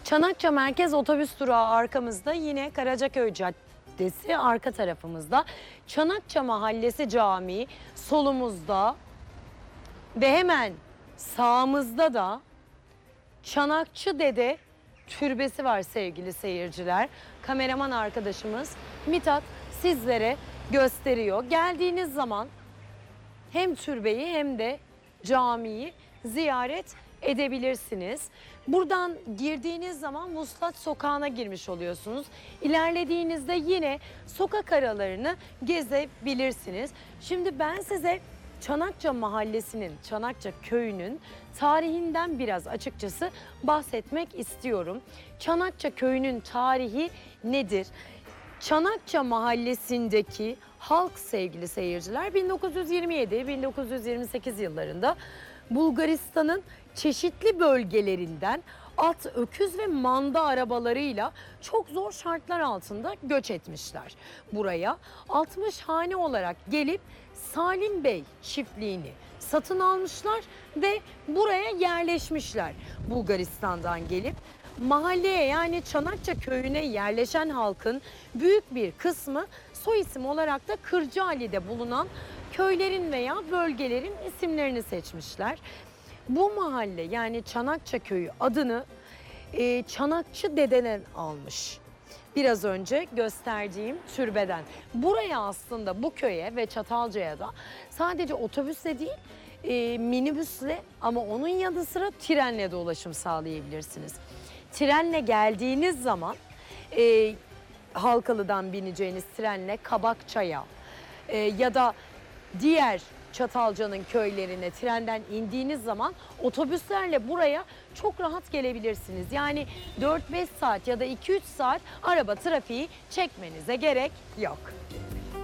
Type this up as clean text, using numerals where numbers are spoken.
Çanakça Merkez Otobüs Durağı arkamızda, yine Karacaköy Caddesi arka tarafımızda. Çanakça Mahallesi Camii solumuzda ve hemen sağımızda da Çanakçı Dede Türbesi var sevgili seyirciler. Kameraman arkadaşımız Mithat sizlere gösteriyor. Geldiğiniz zaman hem türbeyi hem de camiyi ziyaret edebilirsiniz. Buradan girdiğiniz zaman Vuslat Sokağı'na girmiş oluyorsunuz. İlerlediğinizde yine sokak aralarını gezebilirsiniz. Şimdi ben size Çanakça Mahallesi'nin, Çanakça Köyü'nün tarihinden biraz açıkçası bahsetmek istiyorum. Çanakça Köyü'nün tarihi nedir? Çanakça Mahallesi'ndeki halk sevgili seyirciler 1927-1928 yıllarında Bulgaristan'ın çeşitli bölgelerinden at, öküz ve manda arabalarıyla çok zor şartlar altında göç etmişler. Buraya 60 hane olarak gelip Salim Bey çiftliğini satın almışlar ve buraya yerleşmişler. Bulgaristan'dan gelip mahalleye, yani Çanakça Köyü'ne yerleşen halkın büyük bir kısmı soy isim olarak da Kırcaali'de bulunan köylerin veya bölgelerin isimlerini seçmişler. Bu mahalle, yani Çanakça Köyü adını Çanakçı Dede'den almış. Biraz önce gösterdiğim türbeden. Buraya aslında, bu köye ve Çatalca'ya da sadece otobüsle değil minibüsle, ama onun yanı sıra trenle de ulaşım sağlayabilirsiniz. Trenle geldiğiniz zaman Halkalı'dan bineceğiniz trenle Kabakçay'a ya da diğer Çatalca'nın köylerine trenden indiğiniz zaman otobüslerle buraya çok rahat gelebilirsiniz. Yani 4-5 saat ya da 2-3 saat araba trafiği çekmenize gerek yok.